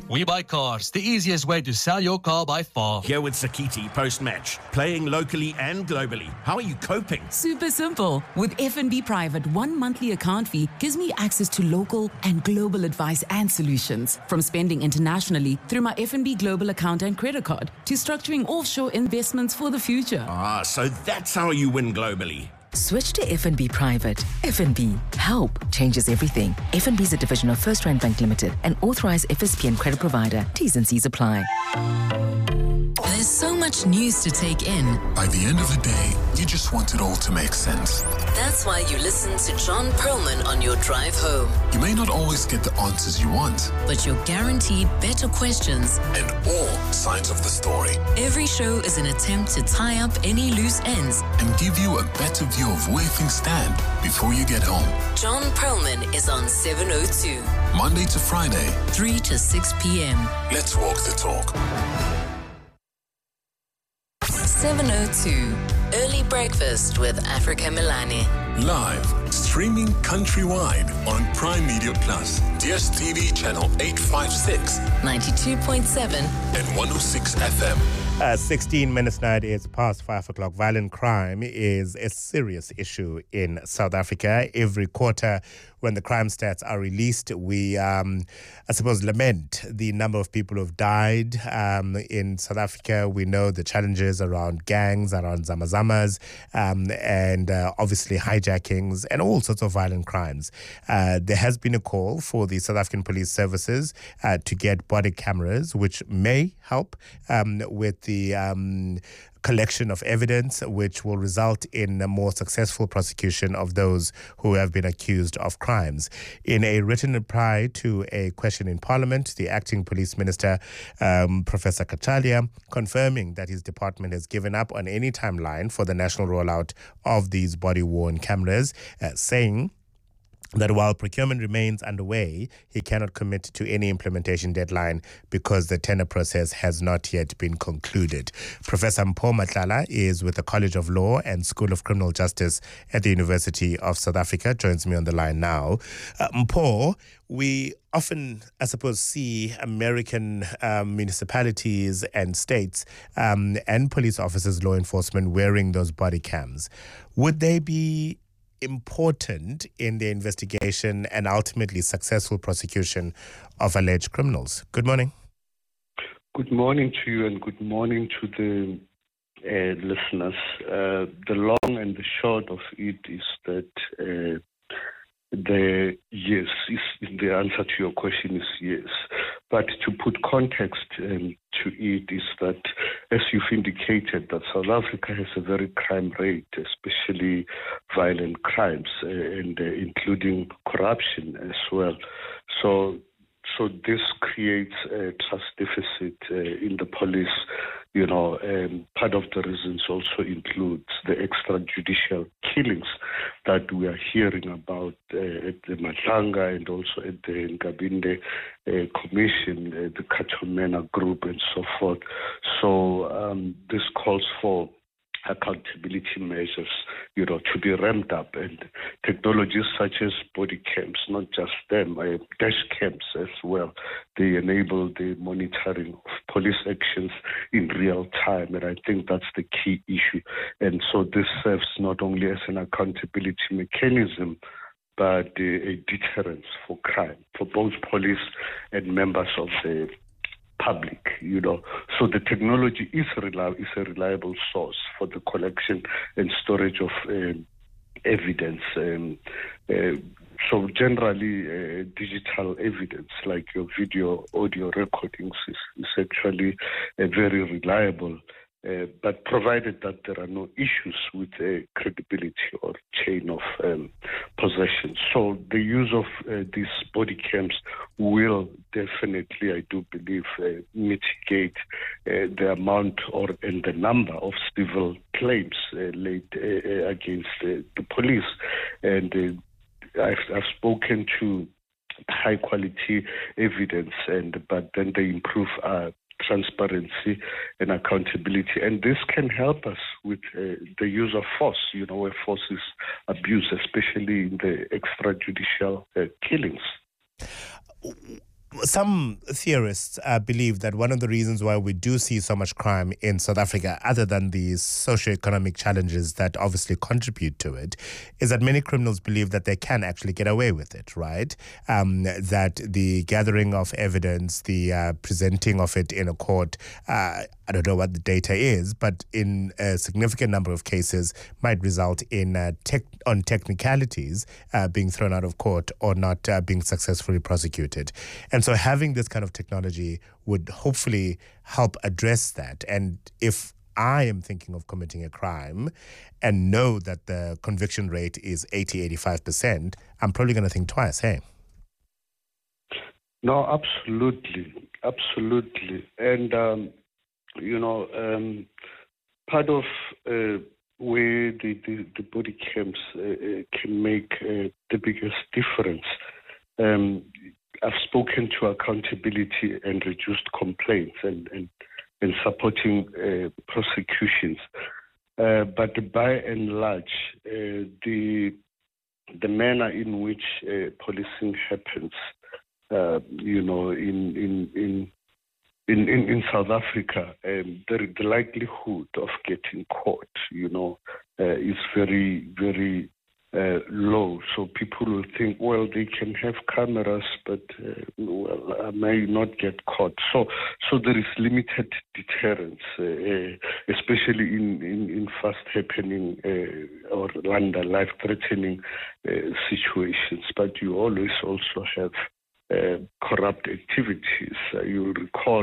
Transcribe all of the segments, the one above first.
We Buy Cars, the easiest way to sell your car by far. Here with Sakiti post-match, playing locally and globally. How are you coping? Super simple. With FNB Private, 1 monthly account fee gives me access to local and global advice and solutions. From spending internationally through my FNB Global account and credit card to structuring offshore investments for the future. Ah, so that's how you win globally. Switch to FNB Private. FNB. Help changes everything. FNB is a division of First Rand Bank Limited, an authorized FSPN credit provider. T's and C's apply. There's so much news to take in. By the end of the day, you just want it all to make sense. That's why you listen to John Perlman on your drive home. You may not always get the answers you want, but you're guaranteed better questions and all sides of the story. Every show is an attempt to tie up any loose ends and give you a better view of where things stand before you get home. John Perlman is on 702. Monday to Friday, 3 to 6 p.m. Let's walk the talk. 702. Early Breakfast with Africa Milani. Live, streaming countrywide on Prime Media Plus, DSTV channel 856, 92.7 and 106 FM. 16 minutes now, it's past 5 o'clock. Violent crime is a serious issue in South Africa. Every quarter, when the crime stats are released, we, lament the number of people who've died in South Africa. We know the challenges around gangs, around zamazamas, and obviously hijackings and all sorts of violent crimes. There has been a call for the South African Police Services to get body cameras, which may help with the collection of evidence, which will result in a more successful prosecution of those who have been accused of crimes. In a written reply to a question in Parliament, the acting police minister, Professor Kachalia, confirming that his department has given up on any timeline for the national rollout of these body-worn cameras, saying that while procurement remains underway, he cannot commit to any implementation deadline because the tender process has not yet been concluded. Professor Mpho Matlala is with the College of Law and School of Criminal Justice at the University of South Africa, joins me on the line now. Mpho, we often, see American municipalities and states and police officers, law enforcement, wearing those body cams. Would they be important in the investigation and ultimately successful prosecution of alleged criminals? Good morning. Good morning to you and good morning to the listeners. The long and the short of it is that the answer to your question is yes. But to put context to it is that, as you've indicated, that South Africa has a very crime rate, especially violent crimes, and including corruption as well. So this creates a trust deficit in the police. Part of the reasons also includes the extrajudicial killings that we are hearing about at the Matlanga and also at the Nkabinde Commission, the Kachomena Group and so forth. So this calls for accountability measures, to be ramped up, and technologies such as body cams, not just them, dash cams as well. They enable the monitoring of police actions in real time, and I think that's the key issue. And so this serves not only as an accountability mechanism, but a deterrence for crime, for both police and members of the public, So the technology is a reliable source for the collection and storage of evidence. So generally, digital evidence like your video, audio recordings is actually very reliable, but provided that there are no issues with credibility or chain of possession. So the use of these body cams will definitely, I do believe, mitigate the amount and the number of civil claims laid against the police. And I've spoken to high quality evidence, but then they improve transparency and accountability, and this can help us with the use of force, where force is abused, especially in the extrajudicial killings. Some theorists believe that one of the reasons why we do see so much crime in South Africa, other than the socioeconomic challenges that obviously contribute to it, is that many criminals believe that they can actually get away with it, right? That the gathering of evidence, the presenting of it in a court, I don't know what the data is, but in a significant number of cases might result in on technicalities being thrown out of court or not being successfully prosecuted. And so having this kind of technology would hopefully help address that. And if I am thinking of committing a crime and know that the conviction rate is 80-85%, I'm probably going to think twice, hey? No, absolutely. And, part of where the body cams can make the biggest difference. I've spoken to accountability and reduced complaints and supporting prosecutions. But by and large, the manner in which policing happens, in South Africa, the likelihood of getting caught, is very, very low. So people will think, well, they can have cameras, but I may not get caught. So there is limited deterrence, especially in fast happening or under life-threatening situations. But you always also have corrupt activities. You'll recall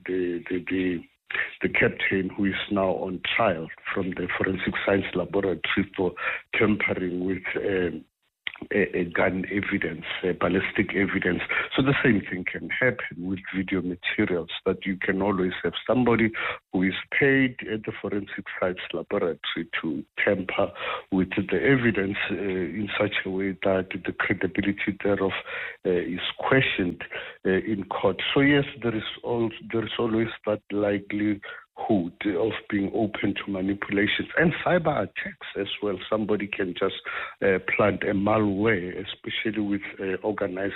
the captain who is now on trial from the Forensic Science Laboratory for tampering with a gun evidence, ballistic evidence. So the same thing can happen with video materials, that you can always have somebody who is paid at the Forensic Science Laboratory to tamper with the evidence in such a way that the credibility thereof is questioned in court. So yes, there is always that likelihood of being open to manipulations and cyber attacks as well. Somebody can just plant a malware, especially with organized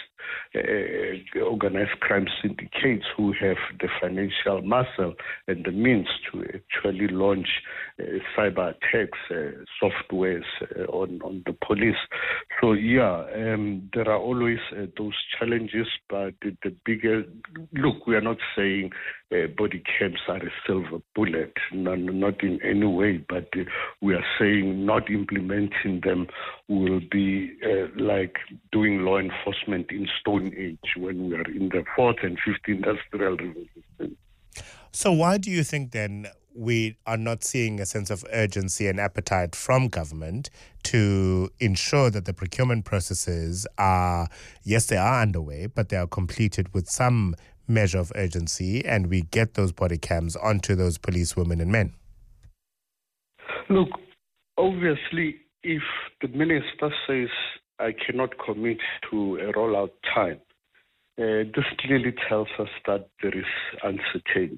crime syndicates who have the financial muscle and the means to actually launch cyber attacks, softwares on the police. So yeah, there are always those challenges, but the bigger look, we are not saying body cams are a silver bullet, not in any way, but we are saying not implementing them will be like doing law enforcement in Stone Age when we are in the 4th and 5th Industrial Revolution. So why do you think then we are not seeing a sense of urgency and appetite from government to ensure that the procurement processes are, yes, they are underway, but they are completed with some measure of urgency, and we get those body cams onto those police women and men? Look, obviously, if the minister says, I cannot commit to a rollout time, this clearly tells us that there is uncertainty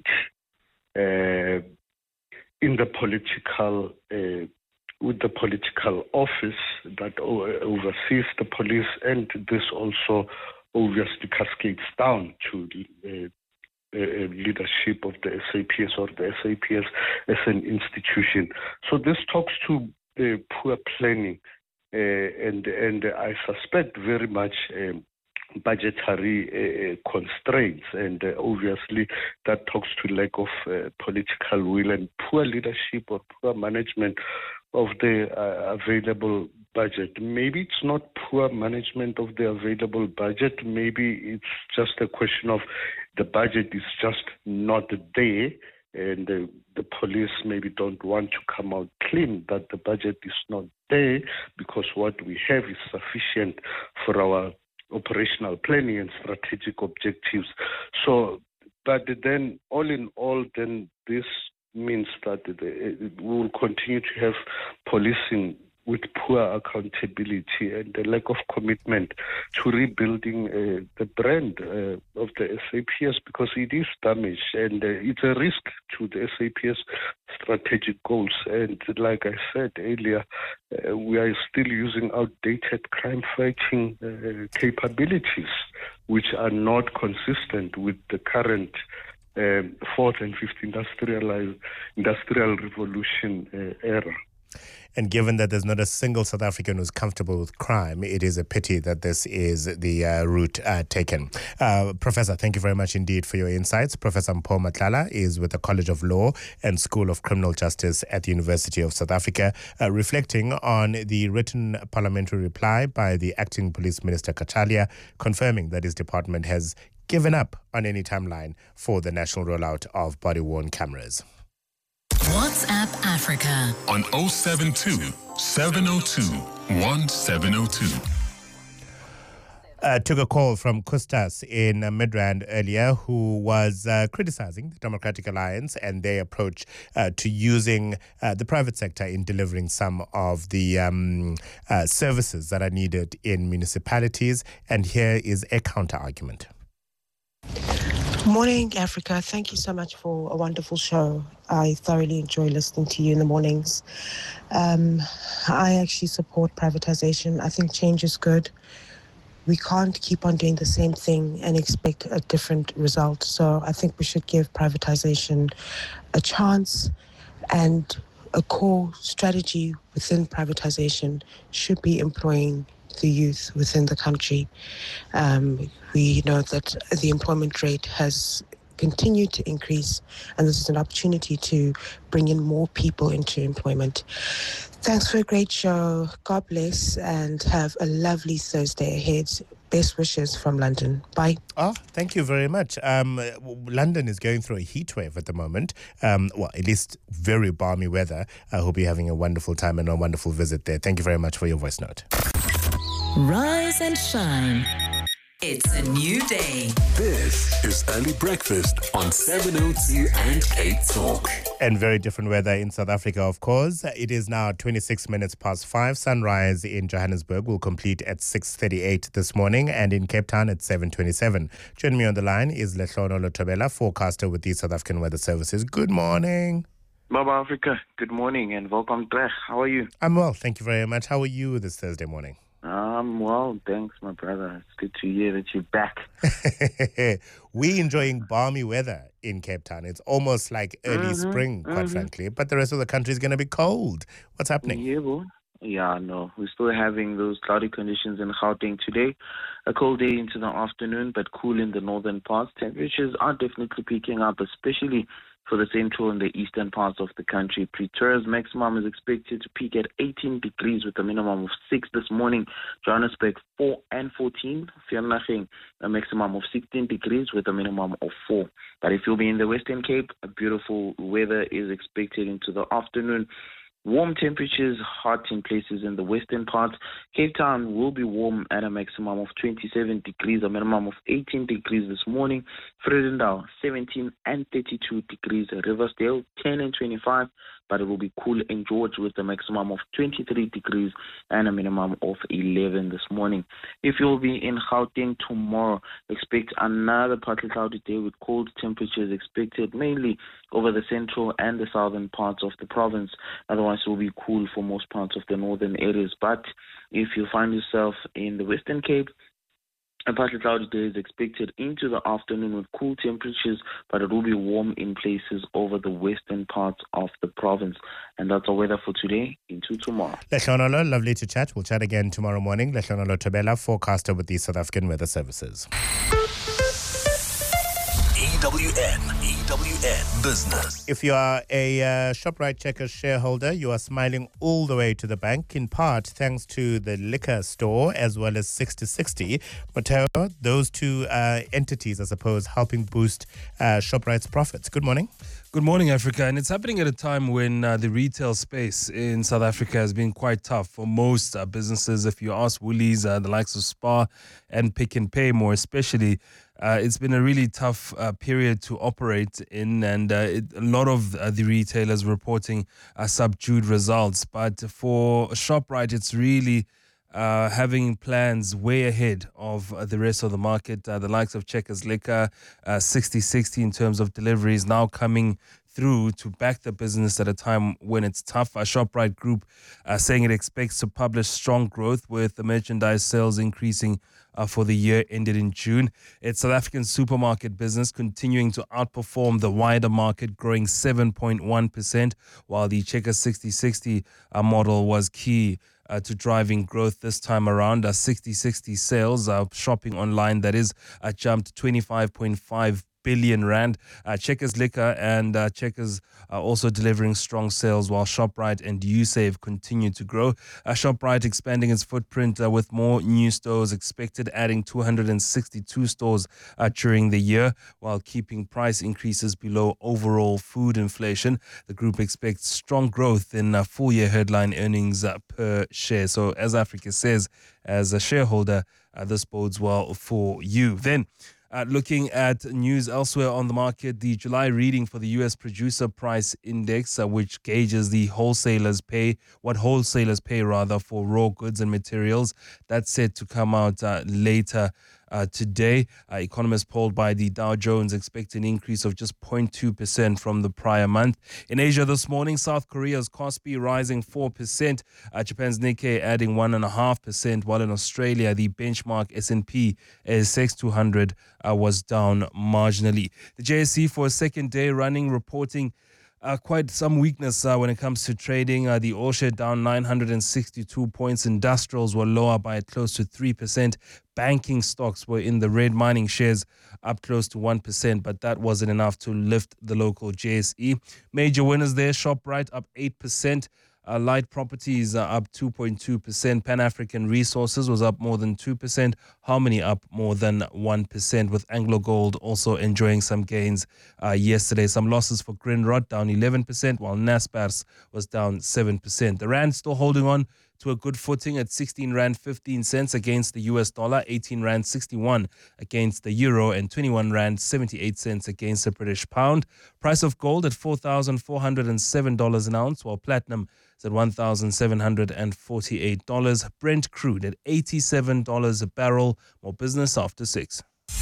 in the political, with the political office that oversees the police, and this also obviously cascades down to the leadership of the SAPS or the SAPS as an institution. So this talks to poor planning, and I suspect very much budgetary constraints, and obviously that talks to lack of political will and poor leadership or poor management of the available budget. Maybe it's not poor management of the available budget. Maybe it's just a question of the budget is just not there, and the police maybe don't want to come out clean that the budget is not there because what we have is sufficient for our operational planning and strategic objectives. So, but then all in all, then this means that we will continue to have policing with poor accountability and the lack of commitment to rebuilding the brand of the SAPS, because it is damaged and it's a risk to the SAPS strategic goals. And like I said earlier, we are still using outdated crime fighting capabilities which are not consistent with the current fourth and fifth industrial revolution era. And given that there's not a single South African who's comfortable with crime, it is a pity that this is the route taken. Professor, thank you very much indeed for your insights. Professor Mpho Matlala is with the College of Law and School of Criminal Justice at the University of South Africa, reflecting on the written parliamentary reply by the acting Police Minister Khatshaliya, confirming that his department has given up on any timeline for the national rollout of body-worn cameras. WhatsApp Africa on 072 702 1702. Took a call from Kustas in Midrand earlier, who was criticizing the Democratic Alliance and their approach to using the private sector in delivering some of the services that are needed in municipalities. And here is a counter-argument. Morning, Africa. Thank you so much for a wonderful show. I thoroughly enjoy listening to you in the mornings. I actually support privatization. I think change is good. We can't keep on doing the same thing and expect a different result. So I think we should give privatization a chance, and a core strategy within privatization should be employing the youth within the country. We know that the employment rate has continued to increase, and this is an opportunity to bring in more people into employment. Thanks for a great show. God bless, and have a lovely Thursday ahead. Best wishes from London. Bye. Oh, thank you very much. London is going through a heat wave at the moment. Well, at least very balmy weather. I hope you're having a wonderful time and a wonderful visit there. Thank you very much for your voice note. Rise and shine. It's a new day. This is Early Breakfast on 702 and Cape Talk. And very different weather in South Africa, of course. It is now 26 minutes past 5. Sunrise in Johannesburg will complete at 6:38 this morning, and in Cape Town at 7:27. Joining me on the line is Lehlono Lotobela, forecaster with the South African Weather Services. Good morning. Baba Africa, good morning and welcome back. How are you? I'm well, thank you very much. How are you this Thursday morning? I'm well, thanks, my brother. It's good to hear that you're back. We're enjoying balmy weather in Cape Town. It's almost like early spring, quite frankly, but the rest of the country is going to be cold. What's happening? Yeah, boy. Yeah, no, we're still having those cloudy conditions in Gauteng today. A cold day into the afternoon, but cool in the northern parts. Temperatures are definitely picking up, especially for the central and the eastern parts of the country. Pretoria's maximum is expected to peak at 18 degrees with a minimum of 6 this morning. Johannesburg 4 and 14. Vereeniging a maximum of 16 degrees with a minimum of 4. But if you'll be in the Western Cape, a beautiful weather is expected into the afternoon. Warm temperatures, hot in places in the western parts. Cape Town will be warm at a maximum of 27 degrees, a minimum of 18 degrees this morning. Vredendal, 17 and 32 degrees. Riversdale, 10 and 25, but it will be cool in George with a maximum of 23 degrees and a minimum of 11 this morning. If you'll be in Gauteng tomorrow, expect another partly cloudy day with cold temperatures expected mainly over the central and the southern parts of the province. Otherwise, it will be cool for most parts of the northern areas. But if you find yourself in the Western Cape, a partly cloudy day is expected into the afternoon with cool temperatures, but it will be warm in places over the western parts of the province. And that's our weather for today into tomorrow. Lehlono, lovely to chat. We'll chat again tomorrow morning. Lehlono Lotobela, forecaster with the South African Weather Services. EWN Business. If you are a ShopRite Checkers shareholder, you are smiling all the way to the bank, in part thanks to the liquor store as well as 6060. Mateo, those two entities, I suppose, helping boost ShopRite's profits. Good morning. Good morning, Africa. And it's happening at a time when the retail space in South Africa has been quite tough for most businesses. If you ask Woolies, the likes of Spar and Pick n Pay more especially, it's been a really tough period to operate in, and a lot of the retailers reporting subdued results. But for ShopRite, it's really having plans way ahead of the rest of the market. The likes of Checkers Liquor, 6060 in terms of deliveries now coming through to back the business at a time when it's tough. Shoprite Group saying it expects to publish strong growth with the merchandise sales increasing for the year ended in June. Its South African supermarket business continuing to outperform the wider market, growing 7.1%, while the Checkers 60/60 model was key to driving growth this time around. 60/60 sales, shopping online, that is, jumped 25.5 billion rand. Checkers Liquor and Checkers are also delivering strong sales, while Shoprite and Usave continue to grow. Shoprite expanding its footprint with more new stores expected, adding 262 stores during the year, while keeping price increases below overall food inflation. The group expects strong growth in full-year headline earnings per share. So, as Africa says, as a shareholder, this bodes well for you. Then, looking at news elsewhere on the market, the July reading for the U.S. Producer Price Index, which gauges what wholesalers pay for raw goods and materials, that's set to come out later today. Economists polled by the Dow Jones expect an increase of just 0.2% from the prior month. In Asia this morning, South Korea's Kospi rising 4%, Japan's Nikkei adding 1.5%, while in Australia, the benchmark S&P ASX 200 was down marginally. The JSE for a second day running reporting quite some weakness when it comes to trading. The oil share down 962 points. Industrials were lower by close to 3%. Banking stocks were in the red. Mining shares up close to 1%, but that wasn't enough to lift the local JSE. Major winners there, Shoprite up 8%. Light Properties up 2.2%. Pan-African Resources was up more than 2%. Harmony up more than 1%, with Anglo Gold also enjoying some gains yesterday. Some losses for Grindrod, down 11%, while Naspers was down 7%. The Rand still holding on to a good footing at 16 Rand 15 cents against the US dollar, 18 Rand 61 against the euro, and 21 Rand 78 cents against the British pound. Price of gold at $4,407 an ounce, while platinum is at $1,748. Brent crude at $87 a barrel. More business after 6.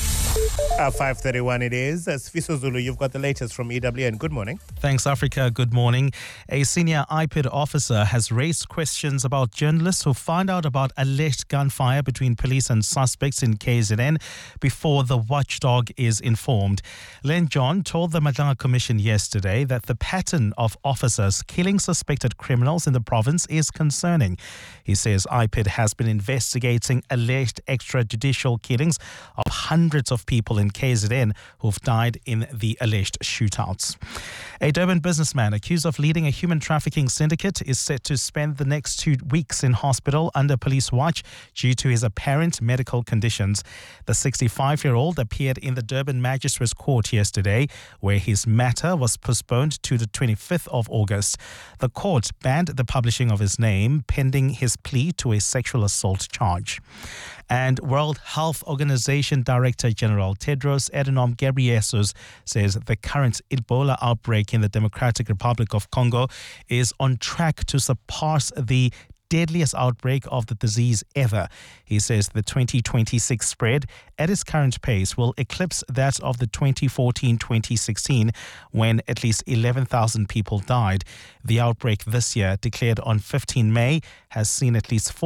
5:31 it is. Sifiso Zulu, you've got the latest from EWN. Good morning. Thanks, Africa. Good morning. A senior IPID officer has raised questions about journalists who found out about alleged gunfire between police and suspects in KZN before the watchdog is informed. Len John told the Madlanga Commission yesterday that the pattern of officers killing suspected criminals in the province is concerning. He says IPID has been investigating alleged extrajudicial killings of hundreds of people in KZN who've died in the alleged shootouts. A Durban businessman accused of leading a human trafficking syndicate is set to spend the next 2 weeks in hospital under police watch due to his apparent medical conditions. The 65-year-old appeared in the Durban Magistrates Court yesterday, where his matter was postponed to the 25th of August. The court banned the publishing of his name pending his plea to a sexual assault charge. And World Health Organization Director General Tedros Adhanom Ghebreyesus says the current Ebola outbreak in the Democratic Republic of Congo is on track to surpass the deadliest outbreak of the disease ever. He says the 2026 spread at its current pace will eclipse that of the 2014-2016 when at least 11,000 people died. The outbreak this year, declared on 15 May, has seen at least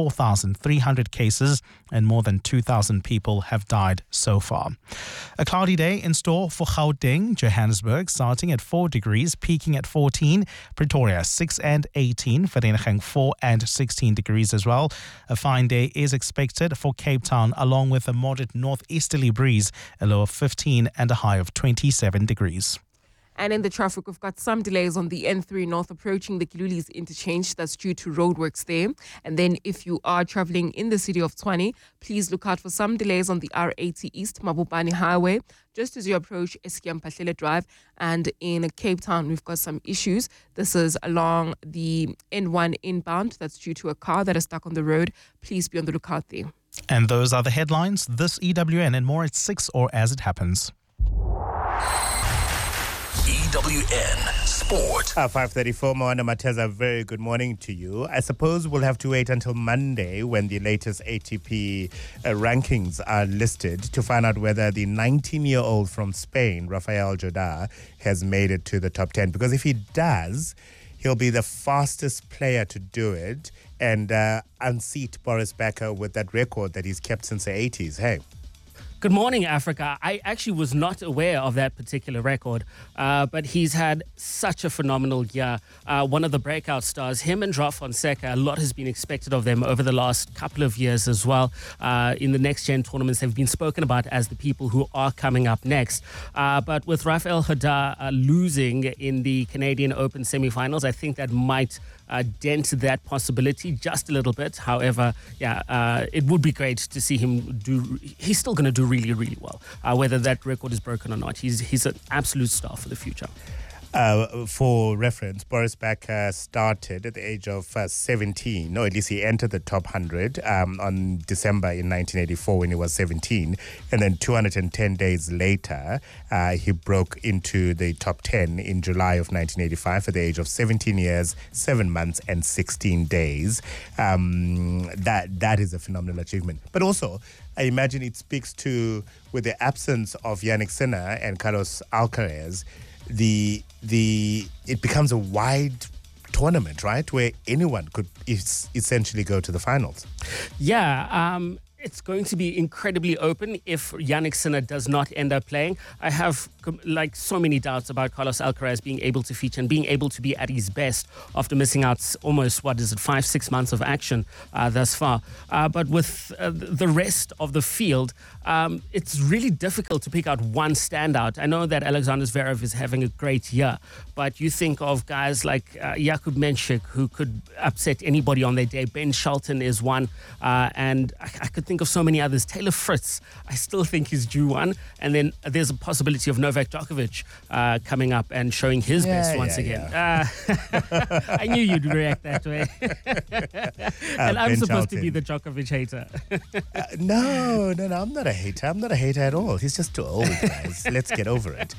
4,300 cases and more than 2,000 people have died so far. A cloudy day in store for Gauteng, Johannesburg, starting at 4 degrees, peaking at 14, Pretoria 6 and 18, Vereeniging 4 and 16 degrees as well. A fine day is expected for Cape Town, along with a moderate northeasterly breeze, a low of 15 and a high of 27 degrees. And in the traffic, we've got some delays on the N3 North approaching the Kilulis interchange. That's due to roadworks there. And then if you are traveling in the city of Tshwane, please look out for some delays on the R80 East Mabopane Highway, just as you approach Eskiam Pahlele Drive. And in Cape Town, we've got some issues. This is along the N1 inbound. That's due to a car that is stuck on the road. Please be on the lookout there. And those are the headlines. This EWN and more at 6 or as it happens. EWN Sport. 5:34, Moana Mateza, very good morning to you. I suppose we'll have to wait until Monday when the latest ATP rankings are listed to find out whether the 19-year-old from Spain, Rafael Nadal, has made it to the top 10. Because if he does, he'll be the fastest player to do it and unseat Boris Becker with that record that he's kept since the 80s. Hey. Good morning, Africa. I actually was not aware of that particular record, but he's had such a phenomenal year. One of the breakout stars, him and João Fonseca, a lot has been expected of them over the last couple of years as well. In the next-gen tournaments, they've been spoken about as the people who are coming up next. But with Rafael Nadal losing in the Canadian Open semifinals, I think that might dent that possibility just a little bit. However, it would be great to see him do. He's still going to do really, really well, whether that record is broken or not. He's an absolute star for the future. For reference, Boris Becker started at the age of 17, or at least he entered the top 100 on December in 1984 when he was 17. And then 210 days later, he broke into the top 10 in July of 1985 at the age of 17 years, 7 months, and 16 days. That is a phenomenal achievement. But also, I imagine it speaks to, with the absence of Yannick Sinner and Carlos Alcaraz, it becomes a wide tournament, right, where anyone could essentially go to the finals. It's going to be incredibly open if Yannick Sinner does not end up playing. I have so many doubts about Carlos Alcaraz being able to feature and being able to be at his best after missing out almost, 5-6 months of action thus far. But with the rest of the field, it's really difficult to pick out one standout. I know that Alexander Zverev is having a great year, but you think of guys like Jakub Menchik, who could upset anybody on their day. Ben Shelton is one, and I could think of so many others. Taylor Fritz, I still think he's due one. And then there's a possibility of Novak Djokovic coming up and showing his best once again. I knew you'd react that way. And I'm supposed to be the Djokovic hater. No, I'm not a hater. I'm not a hater at all. He's just too old, guys. Let's get over it.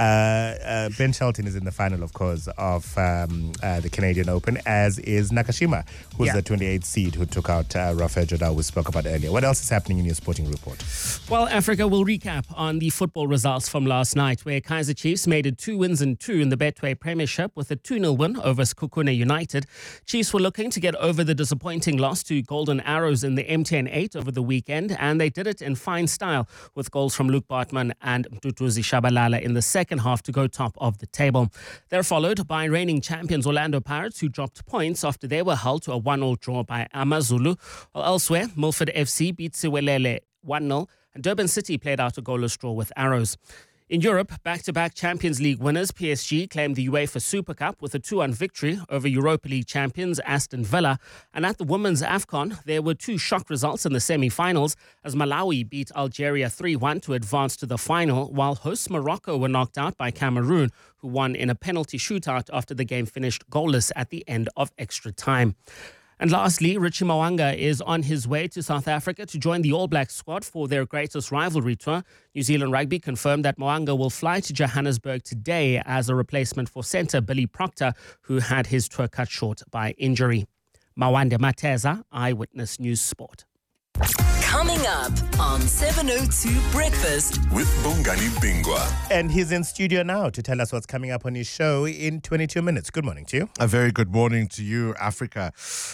Ben Shelton is in the final, of course, of the Canadian Open, as is Nakashima, who's the 28th seed who took out Rafael Nadal, we spoke about earlier. What else is happening in your sporting report? Well, Africa will recap on the football results from last night, where Kaizer Chiefs made it 2 wins and 2 in the Betway Premiership with a 2-0 win over Sekhukhune United. Chiefs were looking to get over the disappointing loss to Golden Arrows in the MTN 8 over the weekend, and they did it in fine style with goals from Luke Bartman and Mduduzi Shabalala in the second half to go top of the table. They're followed by reigning champions Orlando Pirates, who dropped points after they were held to a 1-0 draw by AmaZulu. While elsewhere, Milford FC beat Siwelele 1-0, and Durban City played out a goalless draw with Arrows. In Europe, back-to-back Champions League winners PSG claimed the UEFA Super Cup with a 2-1 victory over Europa League champions Aston Villa. And at the Women's AFCON, there were 2 shock results in the semi-finals as Malawi beat Algeria 3-1 to advance to the final, while hosts Morocco were knocked out by Cameroon, who won in a penalty shootout after the game finished goalless at the end of extra time. And lastly, Richie Mo'unga is on his way to South Africa to join the All Blacks squad for their greatest rivalry tour. New Zealand Rugby confirmed that Mo'unga will fly to Johannesburg today as a replacement for centre Billy Proctor, who had his tour cut short by injury. Mawande Mateza, Eyewitness News Sport. Coming up on 702 Breakfast with Bongani Bingwa. And he's in studio now to tell us what's coming up on his show in 22 minutes. Good morning to you. A very good morning to you, Africa.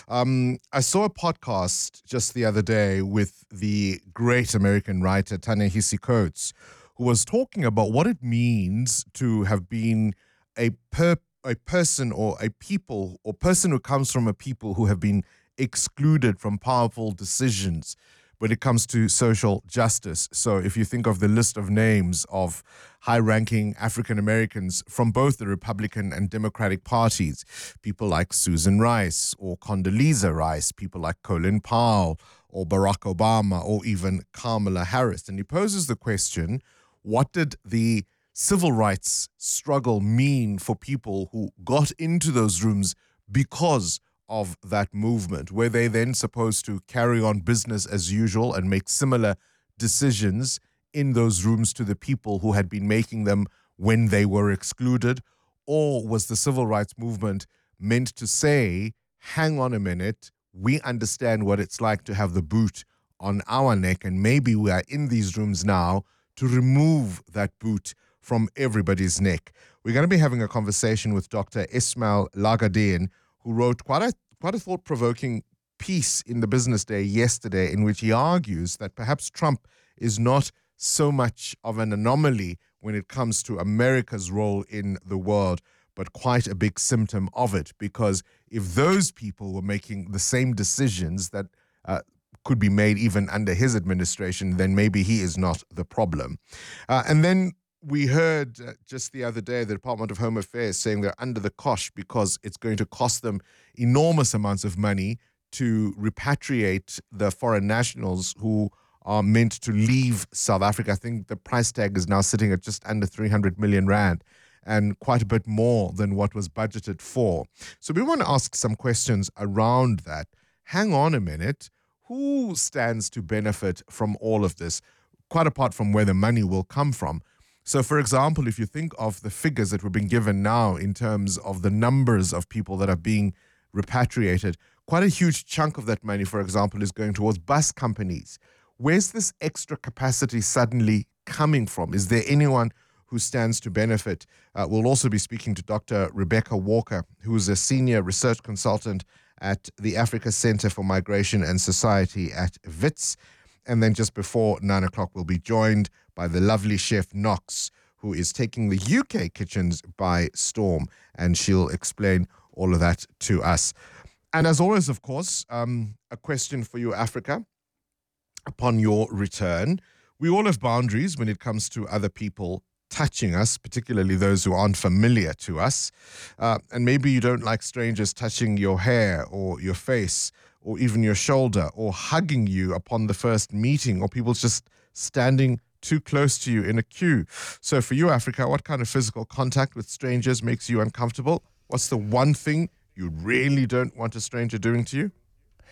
I saw a podcast just the other day with the great American writer Ta-Nehisi Coates, who was talking about what it means to have been a person or a people or person who comes from a people who have been excluded from powerful decisions when it comes to social justice. So if you think of the list of names of high-ranking African Americans from both the Republican and Democratic parties, people like Susan Rice or Condoleezza Rice, people like Colin Powell or Barack Obama or even Kamala Harris. And he poses the question, what did the civil rights struggle mean for people who got into those rooms because of that movement? Were they then supposed to carry on business as usual and make similar decisions in those rooms to the people who had been making them when they were excluded? Or was the civil rights movement meant to say, hang on a minute, we understand what it's like to have the boot on our neck, and maybe we are in these rooms now to remove that boot from everybody's neck? We're going to be having a conversation with Dr. Ismail Lagardin, who wrote quite a thought-provoking piece in the Business Day yesterday, in which he argues that perhaps Trump is not so much of an anomaly when it comes to America's role in the world, but quite a big symptom of it. Because if those people were making the same decisions that could be made even under his administration, then maybe he is not the problem. And then we heard just the other day the Department of Home Affairs saying they're under the cosh because it's going to cost them enormous amounts of money to repatriate the foreign nationals who are meant to leave South Africa. I think the price tag is now sitting at just under 300 million rand, and quite a bit more than what was budgeted for. So we want to ask some questions around that. Hang on a minute. Who stands to benefit from all of this, quite apart from where the money will come from? So, for example, if you think of the figures that we're being given now in terms of the numbers of people that are being repatriated, quite a huge chunk of that money, for example, is going towards bus companies. Where's this extra capacity suddenly coming from? Is there anyone who stands to benefit? We'll also be speaking to Dr. Rebecca Walker, who is a senior research consultant at the Africa Center for Migration and Society at WITS. And then just before 9 o'clock, we'll be joined by the lovely chef Knox, who is taking the UK kitchens by storm, and she'll explain all of that to us. And as always, of course, a question for you, Africa. Upon your return, we all have boundaries when it comes to other people touching us, particularly those who aren't familiar to us. And maybe you don't like strangers touching your hair or your face or even your shoulder or hugging you upon the first meeting, or people just standing too close to you in a queue. So for you, Africa, what kind of physical contact with strangers makes you uncomfortable? What's the one thing you really don't want a stranger doing to you?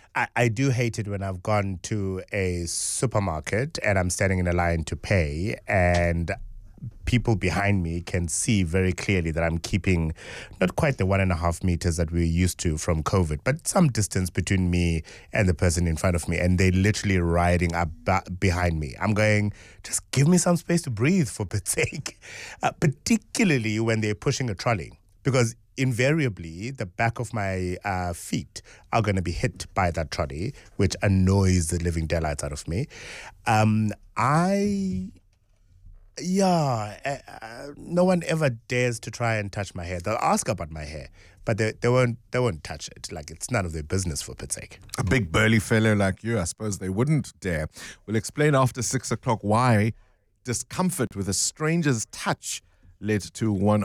I do hate it when I've gone to a supermarket and I'm standing in a line to pay, and people behind me can see very clearly that I'm keeping not quite the 1.5 meters that we're used to from COVID, but some distance between me and the person in front of me, and they're literally riding up behind me. I'm going, just give me some space to breathe, for Pete's sake. Particularly when they're pushing a trolley, because invariably the back of my feet are going to be hit by that trolley, which annoys the living daylights out of me. No one ever dares to try and touch my hair. They'll ask about my hair, but they won't touch it. Like, it's none of their business, for Pete's sake. A big burly fellow like you, I suppose they wouldn't dare. We'll explain after 6 o'clock why discomfort with a stranger's touch led to one